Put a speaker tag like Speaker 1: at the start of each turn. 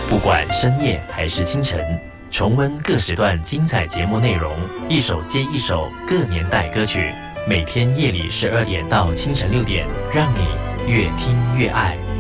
Speaker 1: 不管深夜还是清晨，重温各时段精彩节目内容，一首接一首各年代歌曲，每天夜里12点到清晨6点，让你越听越爱。